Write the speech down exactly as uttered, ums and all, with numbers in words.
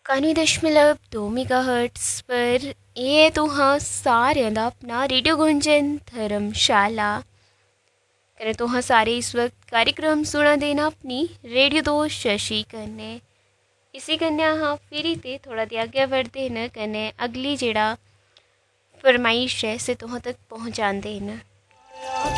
इक्यानवे दशमलव दो मेगाहर्ट्ज़ पर ये तो हाँ सारे दा अपना रेडियो गुंजन धर्मशाला करें तो हाँ सारे इस वक्त कार्यक्रम सुना देना अपनी रेडियो दोस्त शशि कन्ने इसी कन्नै हाँ फिरी ते थोड़ा ते अग्गें बढ़ते न कन्नै अगली जेड़ा फरमाइश है से तुहां तक पहुँचाते न।